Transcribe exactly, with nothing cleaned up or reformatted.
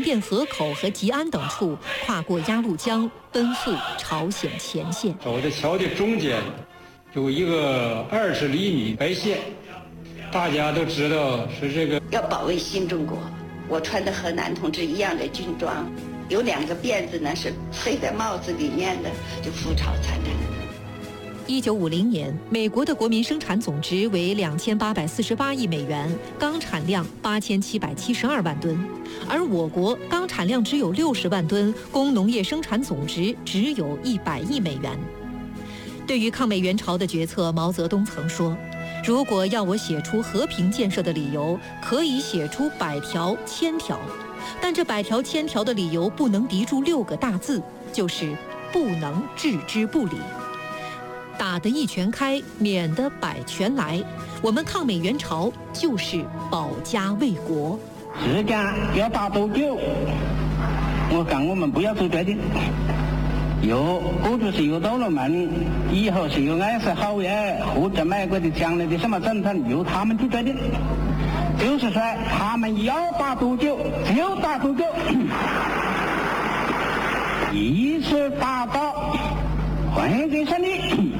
汴河口和吉安等处，跨过鸭绿江，奔赴朝鲜前线。 走在桥的中间，有一个二十厘米白线，大家都知道是这个要保卫新中国。我穿的和男同志一样的军装，有两个辫子呢是塞在帽子里面的，就覆巢参战。 一九五零年，美国的国民生产总值为两千八百四十八亿美元，钢产量八千七百七十二万吨，而我国钢产量只有六十万吨，工农业生产总值只有一百亿美元。对于抗美援朝的决策，毛泽东曾说：“如果要我写出和平建设的理由，可以写出百条、千条，但这百条、千条的理由不能敌住六个大字，就是不能置之不理。”打得一拳开，免得百拳来。我们抗美援朝就是保家卫国。 时间要打多久？我看我们不要做决定。有过去是有道路门，以后是有爱是好耶，或者美国的将来的什么政策，由他们去决定。就是说，他们要打多久就打多久，一直打到换个胜利。